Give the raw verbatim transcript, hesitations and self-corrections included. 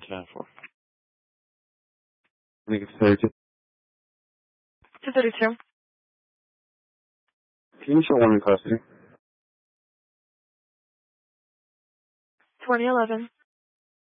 ten four. Nigga thirty. two thirty-two. Can you show one in custody? twenty eleven.